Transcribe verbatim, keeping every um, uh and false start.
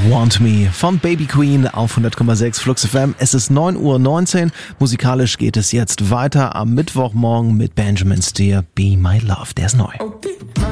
Want Me von Baby Queen auf hundert Komma sechs Flux F M. Es ist neun Uhr neunzehn. Musikalisch geht es jetzt weiter am Mittwochmorgen mit Benjamin Steer. Be My Love, der ist neu. Okay.